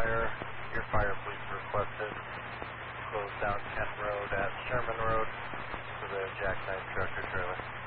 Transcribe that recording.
fire. Your fire, please requested. Close down Kent Road at Sherman Road for the jackknife tractor trailer.